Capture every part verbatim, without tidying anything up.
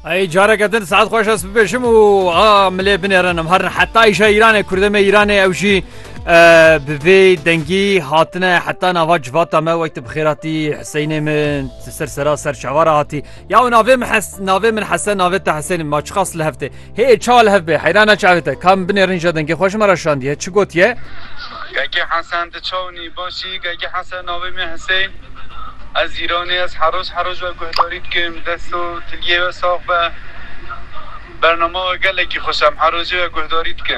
ای جارا کردن ساعت خوش است ببشم و آ ملی بنرنم هر حتی ایش ایران کردم ایران اوجی بوی دنگی هاتنه حتی نوا جواتا ما وقت بخیراتی حسین من سر سرا سر شوارا هاتی یا ناوی من حس ناوی من حسن ناوی تا حسین ما چخاص لهفته هی چال هفته حیران چاوته کام بنرن جا دنگی خوش مرا شاندیه چی گوتیه گگی حسن تچونی باشی گگی حسن ناوی من حسین از ایرانی از حروز حروز و گهدارید کم دستو تلیه و ساق و برنامه گلکی خوشم حروزی و گهدارید کن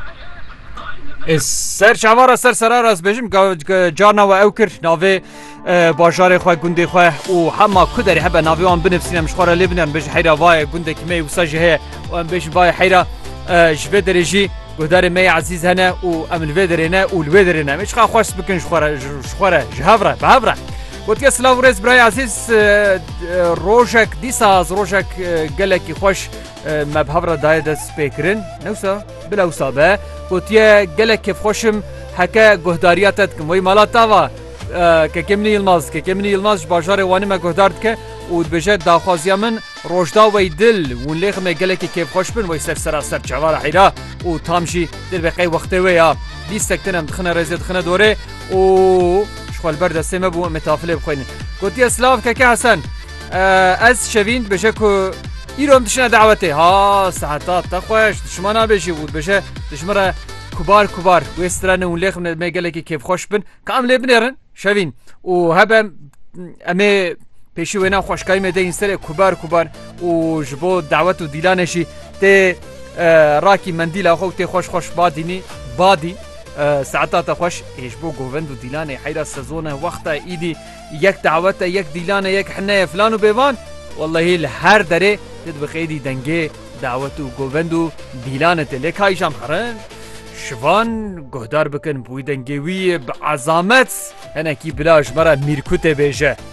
سر شوارا سر سرا راست بجم جانا و اوکر ناوی باشار خواه گنده خواه و همه کدری هبه ناوی وان بنفسینم شخوارا لیبنان بجم حیرا وای گنده که می وساجه هی وان بجم وای حیرا جبه درجی گهدار می عزیز هنه و امن ویدرینه و الویدرینه میش خواه خوش بکن شخوارا شخوارا جهافره بهافره گوتی اسلاو ریز برای عزیز روشک دیساز روشک گلکی خوش مبهور دای دست بکرین نوسا بلا وسابه گوتی گلکی خوشم هکه گهداریاتت کم وی مالا تاوا که کمنی یلماز که کمنی یلماز باشار وانی ما گهدارد که و بجد داخوازیا من روشدا وی دل و لیخ می گلکی کیف خوش بن وی سر سر سر چوار حیرا و تامشی دل بقی وقتی ویا بیستکتنم دخنه رزید دخنه دوره و خال برد سیمه بو متافله بخوینن گوتی اسلاف که که حسن از شوین بشه که ایران دشنه دعوته ها ساعتات تخوش دشمنا بشی بود بشه دشمره کبار کبار و استرانه اون لیخ میگله که کیف خوش بن کامله بنرن شوین و هبه امی پیشی وینا خوشکایی میده این سر کبار کبار و جبو دعوت و دیلانشی تی راکی مندیل آخو تی خوش خوش بادینی بادی ساعتات خوش ايش بو جوفندو ديلاني حيرا السزونه وقتها ايدي يك دعوته يك ديلانه يك حنايه فلان وبيفان والله الهر دري تدبخ ايدي دنجي دعوته جوفندو ديلانه لك هاي شام خرن شوان گهدار بکن بوی دنگوی بعظامت انا کی بلاش مرا میرکوت بیجه